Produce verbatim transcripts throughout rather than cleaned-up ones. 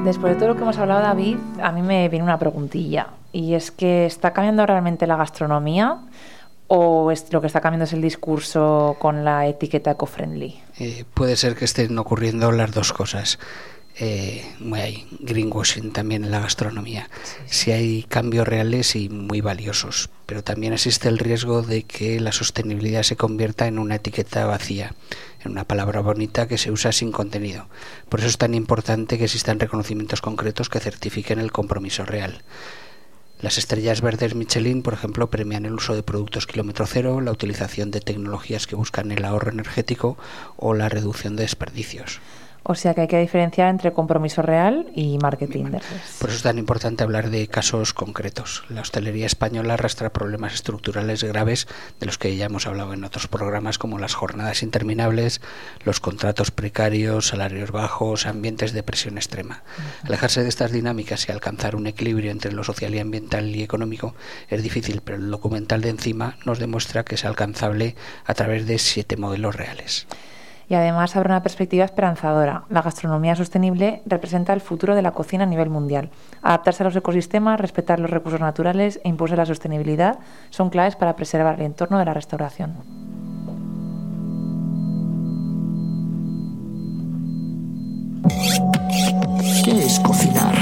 Después de todo lo que hemos hablado, David, a mí me viene una preguntilla. Y es que ¿está cambiando realmente la gastronomía o es, lo que está cambiando es el discurso con la etiqueta eco-friendly? Eh, puede ser que estén ocurriendo las dos cosas. Eh, hay greenwashing también en la gastronomía. Sí, sí. Sí hay cambios reales y muy valiosos, pero también existe el riesgo de que la sostenibilidad se convierta en una etiqueta vacía, en una palabra bonita que se usa sin contenido. Por eso es tan importante que existan reconocimientos concretos que certifiquen el compromiso real. Las estrellas verdes Michelin, por ejemplo, premian el uso de productos kilómetro cero, la utilización de tecnologías que buscan el ahorro energético o la reducción de desperdicios. O sea que hay que diferenciar entre compromiso real y marketing. Por eso es tan importante hablar de casos concretos. La hostelería española arrastra problemas estructurales graves de los que ya hemos hablado en otros programas, como las jornadas interminables, los contratos precarios, salarios bajos, ambientes de presión extrema. Uh-huh. Alejarse de estas dinámicas y alcanzar un equilibrio entre lo social y ambiental y económico es difícil, pero el documental de Encima nos demuestra que es alcanzable a través de siete modelos reales. Y además abre una perspectiva esperanzadora. La gastronomía sostenible representa el futuro de la cocina a nivel mundial. Adaptarse a los ecosistemas, respetar los recursos naturales e impulsar la sostenibilidad son claves para preservar el entorno de la restauración. ¿Qué es cocinar?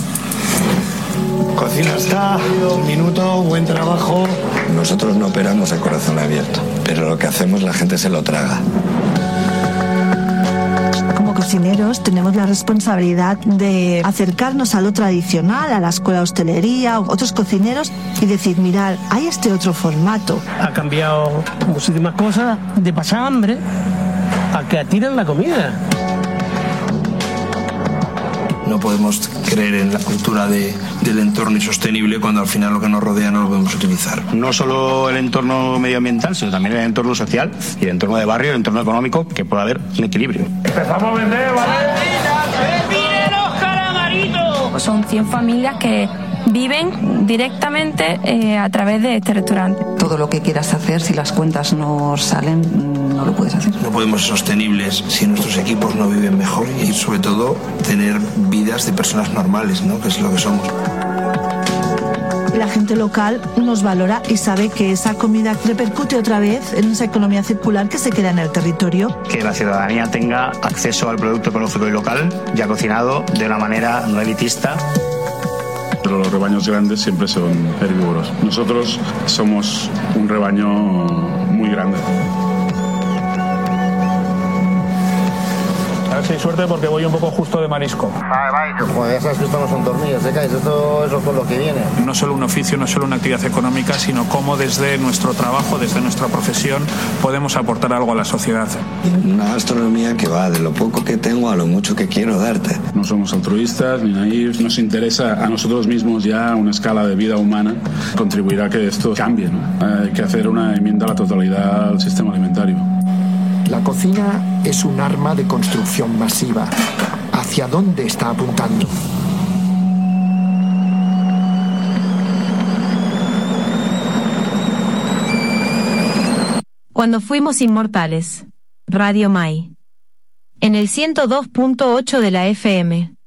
Cocina está, un minuto, buen trabajo. Nosotros no operamos a corazón abierto, pero lo que hacemos la gente se lo traga. Como cocineros tenemos la responsabilidad de acercarnos a lo tradicional, a la escuela de hostelería, otros cocineros y decir, mirad, hay este otro formato. Ha cambiado muchísimas cosas, de pasar hambre a que tiran la comida. No podemos creer en la cultura de, del entorno insostenible cuando al final lo que nos rodea no lo podemos utilizar. No solo el entorno medioambiental, sino también el entorno social y el entorno de barrio, el entorno económico, que pueda haber un equilibrio. Empezamos a vender, ¿vale? ¡Miren los calamaritos! Son cien familias que viven directamente eh, a través de este restaurante. Todo lo que quieras hacer, si las cuentas no salen, no lo puedes hacer. No podemos ser sostenibles si nuestros equipos no viven mejor y sobre todo tener vidas de personas normales, ¿no? Que es lo que somos. La gente local nos valora y sabe que esa comida repercute otra vez en esa economía circular que se queda en el territorio. Que la ciudadanía tenga acceso al producto ecológico y local, ya cocinado, de una manera no elitista. Pero los rebaños grandes siempre son herbívoros. Nosotros somos un rebaño muy grande. A ver si hay suerte porque voy un poco justo de marisco. Vale, vale. Joder, ya sabes que esto no son tornillos, ¿eh? Esto, eso es por lo que viene. No solo un oficio, no solo una actividad económica, sino cómo desde nuestro trabajo, desde nuestra profesión, podemos aportar algo a la sociedad. Una gastronomía que va de lo poco que tengo a lo mucho que quiero darte. No somos altruistas ni naivos, nos interesa a nosotros mismos ya una escala de vida humana, contribuir a que esto cambie, ¿no? Hay que hacer una enmienda a la totalidad al sistema alimentario. La cocina es un arma de construcción masiva. ¿Hacia dónde está apuntando? Cuando fuimos inmortales. Radio Mai. En el ciento dos punto ocho de la F M.